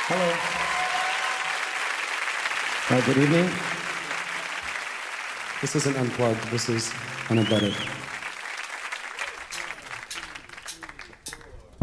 Hello. Good evening. This isn't unplugged, this is unembedded.